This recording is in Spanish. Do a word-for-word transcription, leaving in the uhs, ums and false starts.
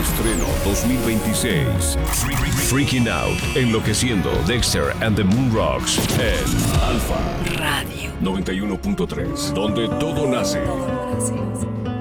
Estreno dos mil veintiséis. Freaking Out, Enloqueciendo, Dexter and the Moon Rocks en Alfa Radio noventa y uno punto tres, donde todo nace. Todo nace.